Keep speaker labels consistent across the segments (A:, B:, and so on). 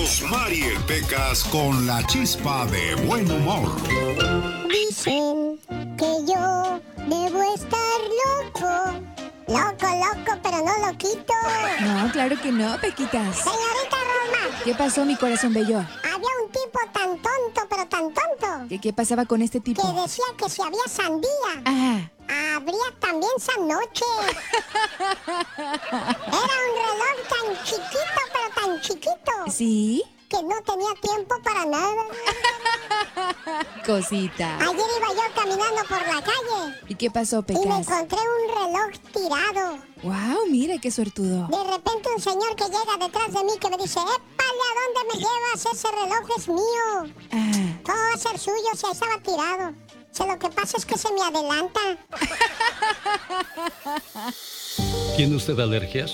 A: Rosmarie Pecas con la chispa de buen humor.
B: Dicen que yo debo estar loco. Loco, pero no loquito.
C: No, claro que no, Pequitas.
B: Señorita Rosmar.
C: ¿Qué pasó, mi corazón bello?
B: Había un tipo tan tonto, pero tan tonto.
C: ¿Qué pasaba con este tipo?
B: Que decía que si había sandía.
C: Ajá.
B: Habría también sanoche. Era un reloj tan chiquito, pero tan chiquito.
C: ¿Sí?
B: Que no tenía tiempo para nada.
C: Cosita.
B: Ayer iba yo caminando por la calle.
C: ¿Y qué pasó,
B: Y me
C: Pecas?
B: encontré un reloj tirado.
C: Wow, mira qué suertudo.
B: De repente un señor que llega detrás de mí que me dice: ¡Épale, ¿a dónde me llevas? Ese reloj es mío.
C: Ah.
B: Todo va a ser suyo si estaba tirado. Lo que pasa es que se me adelanta.
D: ¿Tiene usted alergias?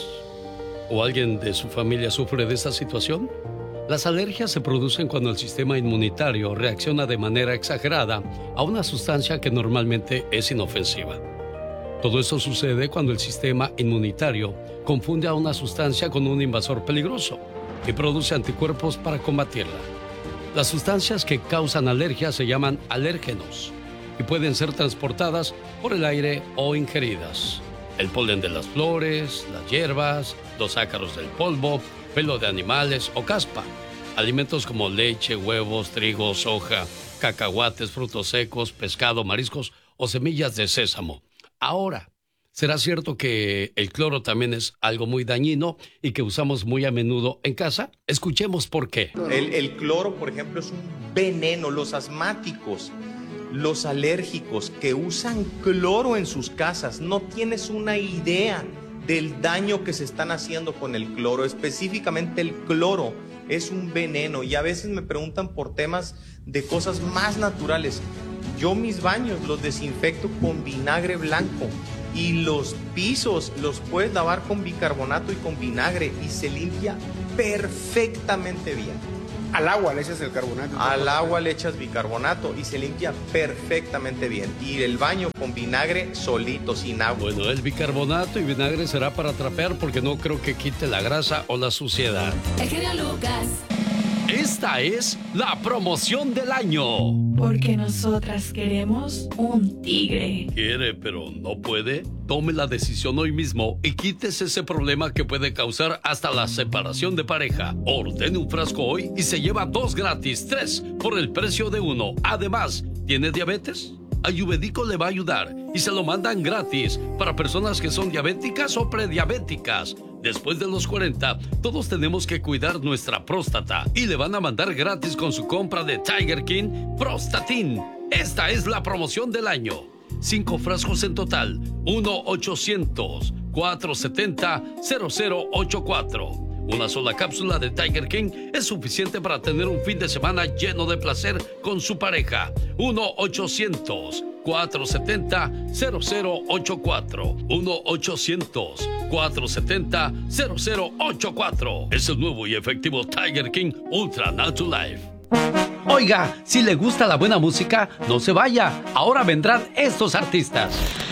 D: ¿O alguien de su familia sufre de esta situación? Las alergias se producen cuando el sistema inmunitario reacciona de manera exagerada a una sustancia que normalmente es inofensiva. Todo eso sucede cuando el sistema inmunitario confunde a una sustancia con un invasor peligroso y produce anticuerpos para combatirla. Las sustancias que causan alergia se llaman alérgenos y pueden ser transportadas por el aire o ingeridas. El polen de las flores, las hierbas, los ácaros del polvo, pelo de animales o caspa. Alimentos como leche, huevos, trigo, soja, cacahuates, frutos secos, pescado, mariscos o semillas de sésamo. Ahora, ¿será cierto que el cloro también es algo muy dañino y que usamos muy a menudo en casa? Escuchemos por qué.
E: El cloro, por ejemplo, es un veneno. Los asmáticos, los alérgicos que usan cloro en sus casas, no tienes una idea del daño que se están haciendo con el cloro. Específicamente el cloro es un veneno y a veces me preguntan por temas de cosas más naturales. Yo mis baños los desinfecto con vinagre blanco y los pisos los puedes lavar con bicarbonato y con vinagre y se limpia perfectamente bien.
F: Al agua le echas el carbonato.
E: Al agua le echas bicarbonato y se limpia perfectamente bien. Y el baño con vinagre solito, sin agua.
D: Bueno, el bicarbonato y vinagre será para trapear porque no creo que quite la grasa o la suciedad.
G: El genio Lucas.
D: Esta es la promoción del año.
G: Porque nosotras queremos un tigre.
D: ¿Quiere pero no puede? Tome la decisión hoy mismo y quítese ese problema que puede causar hasta la separación de pareja. Ordene un frasco hoy y se lleva 2 gratis, 3 por el precio de 1. Además, ¿tiene diabetes? Ayurvédico le va a ayudar y se lo mandan gratis para personas que son diabéticas o prediabéticas. Después de los 40, todos tenemos que cuidar nuestra próstata y le van a mandar gratis con su compra de Tiger King Prostatin. Esta es la promoción del año. 5 frascos en total. 1-800-470-0084. Una sola cápsula de Tiger King es suficiente para tener un fin de semana lleno de placer con su pareja. 1-800-470-0084. 1-800-470-0084. Es el nuevo y efectivo Tiger King Ultra Natural Life. Oiga, si le gusta la buena música, no se vaya. Ahora vendrán estos artistas.